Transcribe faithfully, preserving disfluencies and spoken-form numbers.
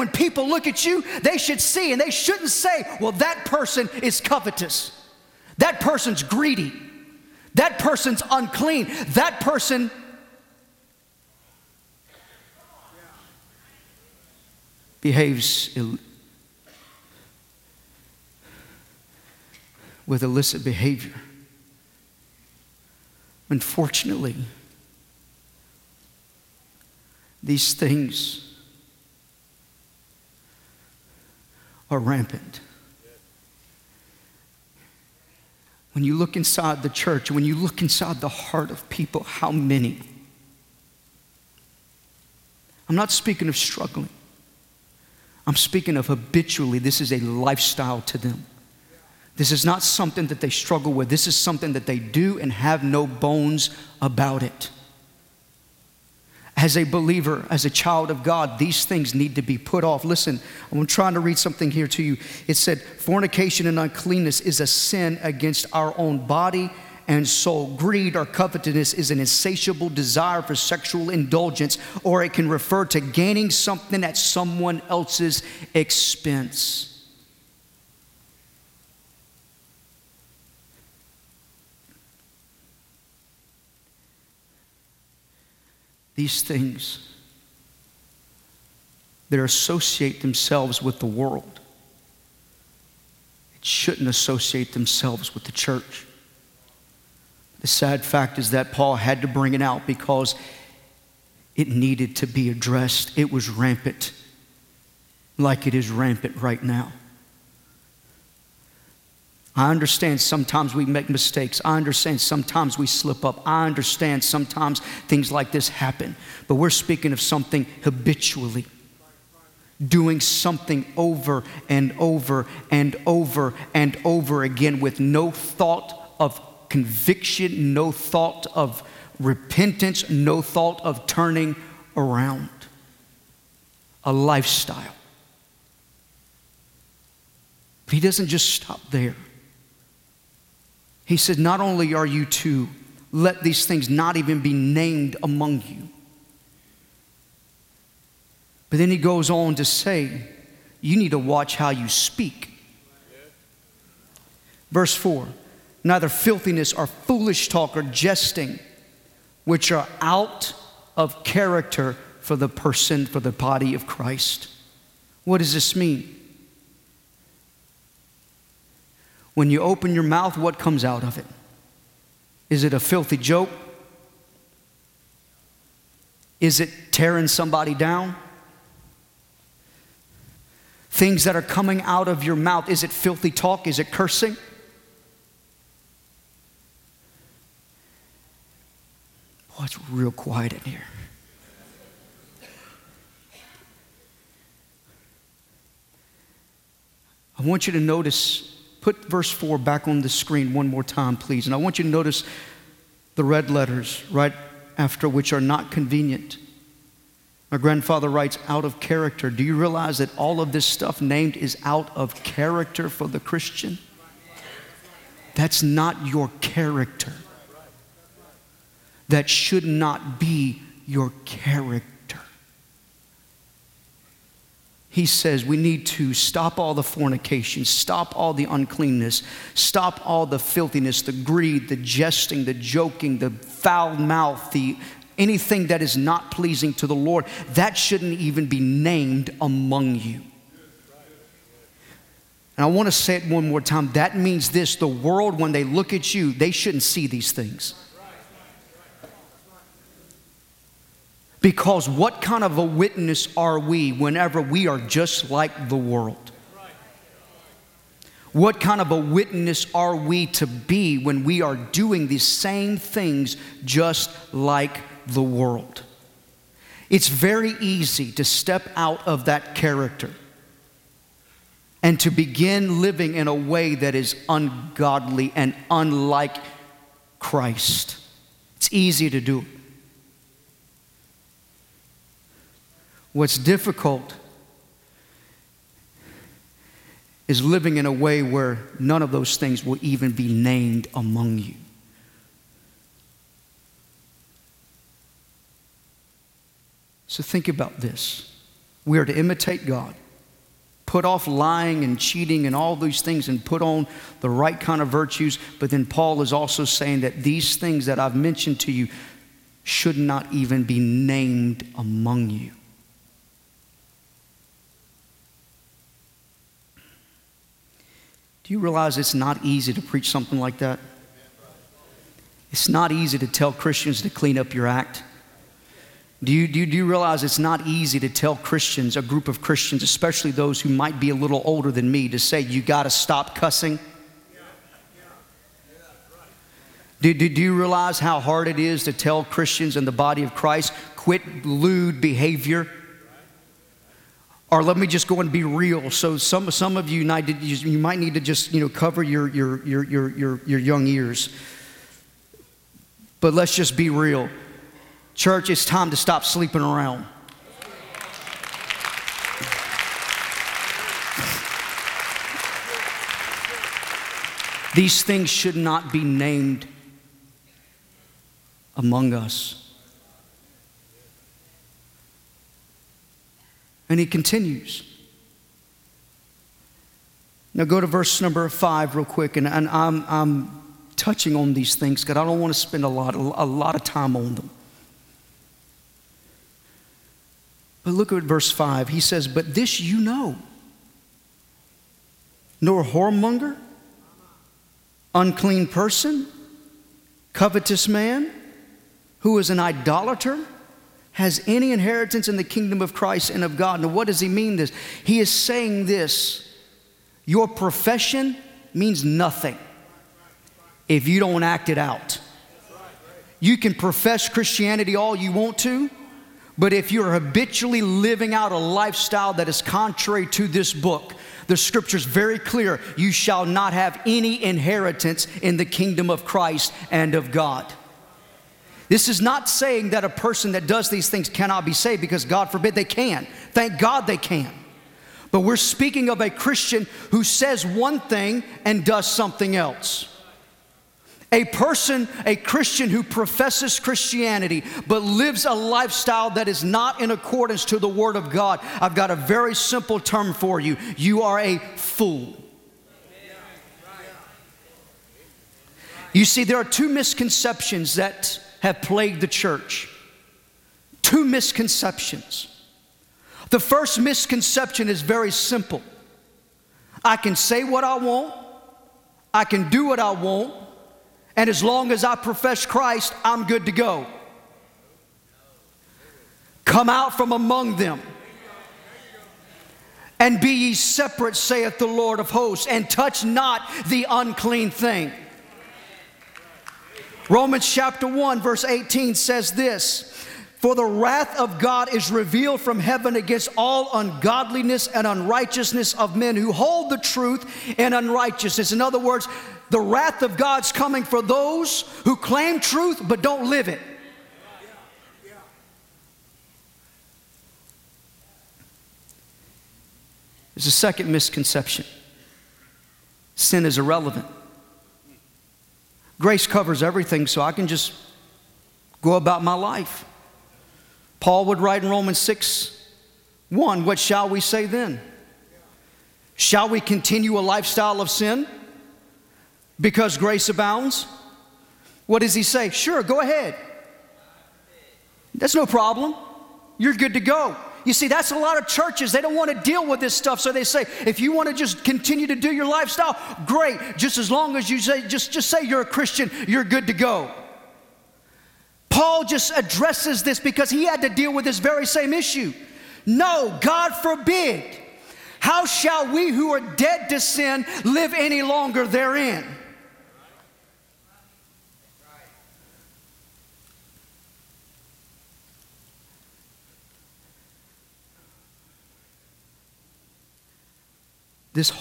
When people look at you, they should see, and they shouldn't say, well, that person is covetous. That person's greedy. That person's unclean. That person behaves Ill- with illicit behavior. Unfortunately, these things are rampant. When you look inside the church, when you look inside the heart of people, how many? I'm not speaking of struggling. I'm speaking of habitually, this is a lifestyle to them. This is not something that they struggle with. This is something that they do and have no bones about it. As a believer, as a child of God, these things need to be put off. Listen, I'm trying to read something here to you. It said, fornication and uncleanness is a sin against our own body and soul. Greed or covetousness is an insatiable desire for sexual indulgence, or it can refer to gaining something at someone else's expense. These things that associate themselves with the world, it shouldn't associate themselves with the church. The sad fact is that Paul had to bring it out because it needed to be addressed. It was rampant, like it is rampant right now. I understand sometimes we make mistakes. I understand sometimes we slip up. I understand sometimes things like this happen. But we're speaking of something habitually. Doing something over and over and over and over again with no thought of conviction, no thought of repentance, no thought of turning around. A lifestyle. But he doesn't just stop there. He said, not only are you to let these things not even be named among you, but then he goes on to say, you need to watch how you speak. Verse four, neither filthiness or foolish talk or jesting, which are out of character for the person, for the body of Christ. What does this mean? When you open your mouth, what comes out of it? Is it a filthy joke? Is it tearing somebody down? Things that are coming out of your mouth, is it filthy talk? Is it cursing? Boy, it's real quiet in here. I want you to notice. Put verse four back on the screen one more time, please. And I want you to notice the red letters right after, which are not convenient. My grandfather writes, out of character. Do you realize that all of this stuff named is out of character for the Christian? That's not your character. That should not be your character. He says we need to stop all the fornication, stop all the uncleanness, stop all the filthiness, the greed, the jesting, the joking, the foul mouth, the anything that is not pleasing to the Lord. That shouldn't even be named among you. And I want to say it one more time. That means this: the world, when they look at you, they shouldn't see these things. Because what kind of a witness are we whenever we are just like the world? What kind of a witness are we to be when we are doing the same things just like the world? It's very easy to step out of that character and to begin living in a way that is ungodly and unlike Christ. It's easy to do it. What's difficult is living in a way where none of those things will even be named among you. So think about this. We are to imitate God. Put off lying and cheating and all these things and put on the right kind of virtues. But then Paul is also saying that these things that I've mentioned to you should not even be named among you. Do you realize it's not easy to preach something like that? It's not easy to tell Christians to clean up your act. Do you, do, you, do you realize it's not easy to tell Christians, a group of Christians, especially those who might be a little older than me, to say, you got to stop cussing? Do, do, do you realize how hard it is to tell Christians in the body of Christ, quit lewd behavior? Or let me just go and be real. So some, some of you, you might need to just, you know, cover your, your, your, your, your, your young ears. But let's just be real. Church, it's time to stop sleeping around. These things should not be named among us. And he continues. Now go to verse number five real quick, and, and I'm, I'm touching on these things because I don't want to spend a lot, a lot of time on them. But look at verse five. He says, but this you know, nor whoremonger, unclean person, covetous man, who is an idolater, has any inheritance in the kingdom of Christ and of God. Now what does he mean this? He is saying this: your profession means nothing if you don't act it out. You can profess Christianity all you want to, but if you're habitually living out a lifestyle that is contrary to this book, the scripture's very clear: you shall not have any inheritance in the kingdom of Christ and of God. This is not saying that a person that does these things cannot be saved, because God forbid they can. Thank God they can. But we're speaking of a Christian who says one thing and does something else. A person, a Christian who professes Christianity but lives a lifestyle that is not in accordance to the Word of God. I've got a very simple term for you. You are a fool. You see, there are two misconceptions that have plagued the church. Two misconceptions. The first misconception is very simple. I can say what I want. I can do what I want. And as long as I profess Christ, I'm good to go. Come out from among them, and be ye separate, saith the Lord of hosts, and touch not the unclean thing. Romans chapter one verse eighteen says this: for the wrath of God is revealed from heaven against all ungodliness and unrighteousness of men who hold the truth in unrighteousness. In other words, the wrath of God's coming for those who claim truth but don't live it. There's a second misconception. Sin is irrelevant. Grace covers everything, so I can just go about my life. Paul would write in Romans six one, what shall we say then? Shall we continue a lifestyle of sin because grace abounds? What does he say? Sure, go ahead. That's no problem. You're good to go. You see, that's a lot of churches. They don't want to deal with this stuff. So they say, if you want to just continue to do your lifestyle, great. Just as long as you say, just, just say you're a Christian, you're good to go. Paul just addresses this because he had to deal with this very same issue. No, God forbid. How shall we who are dead to sin live any longer therein? This